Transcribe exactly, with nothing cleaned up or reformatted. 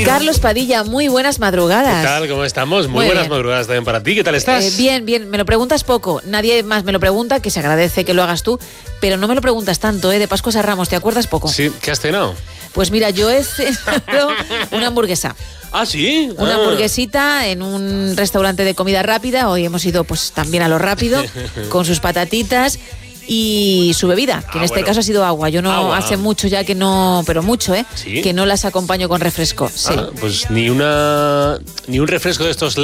Carlos Padilla, muy buenas madrugadas. ¿Qué tal? ¿Cómo estamos? Muy, Muy buenas bien. madrugadas también para ti. ¿Qué tal estás? Eh, bien, bien. Me lo preguntas poco. Nadie más me lo pregunta, que se agradece que lo hagas tú, pero no me lo preguntas tanto, ¿eh? De Pascuas a Ramos, ¿te acuerdas poco? Sí, ¿qué has cenado? Pues mira, yo he cenado una hamburguesa. Ah, sí. Una ah. hamburguesita en un restaurante de comida rápida. Hoy hemos ido pues también a lo rápido, con sus patatitas y su bebida, que Ah, en este bueno. caso ha sido agua. Yo no Agua. hace mucho ya que no, pero mucho, ¿eh? ¿Sí? Que no las acompaño con refresco. Sí. Ah, pues ni una ni un refresco de estos